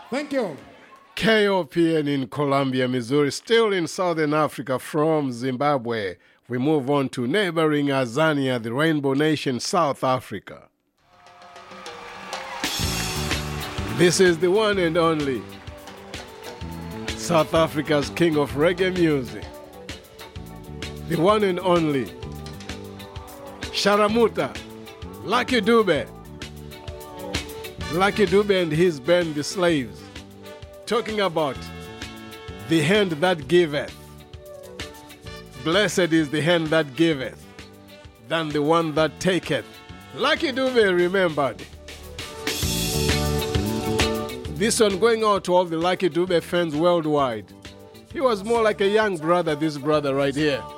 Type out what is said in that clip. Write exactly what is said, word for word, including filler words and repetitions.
Thank you. K O P N in Columbia, Missouri, still in Southern Africa from Zimbabwe. We move on to neighboring Azania, the Rainbow Nation, South Africa. This is the one and only South Africa's king of reggae music. The one and only Sharamuta, Lucky Dube. Lucky Dube and his band, The Slaves, talking about the hand that giveth. Blessed is the hand that giveth, than the one that taketh. Lucky Dube remembered. This one going out to all the Lucky Dube fans worldwide. He was more like a young brother, this brother right here.